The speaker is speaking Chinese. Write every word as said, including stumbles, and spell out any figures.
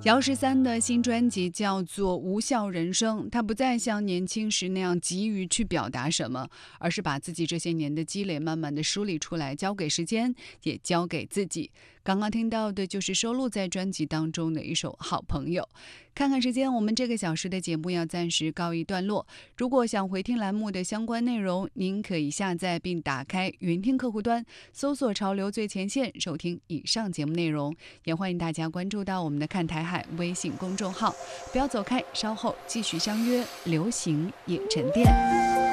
姚十三的新专辑叫做《无效人生》，他不再像年轻时那样急于去表达什么，而是把自己这些年的积累慢慢的梳理出来，交给时间，也交给自己。刚刚听到的就是收录在专辑当中的一首《好朋友》。看看时间，我们这个小时的节目要暂时告一段落。如果想回听栏目的相关内容，您可以下载并打开云听客户端，搜索潮流最前线，收听以上节目内容。也欢迎大家关注到我们的看台海微信公众号。不要走开，稍后继续相约流行也沉淀。